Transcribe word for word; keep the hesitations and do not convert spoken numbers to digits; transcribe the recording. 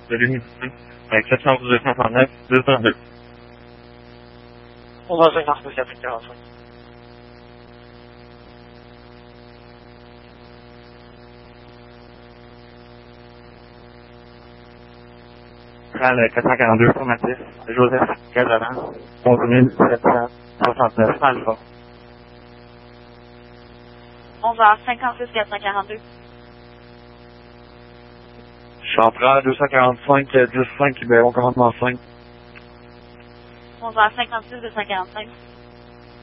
de l'humidité, avec sept cent douze deux cent trente-neuf, deux cent deux. onze heures cinquante-six, quatre quarante-cinq. Salle quatre cent quarante-deux, formatif, Joseph Casalan, onze mille sept cent soixante-neuf, Alpha. onze heures cinquante-six, quatre cent quarante-deux. Chantral deux cent quarante-cinq, dix cinq, Libéron commandement cinq. onze heures cinquante-six, deux cent quarante-cinq.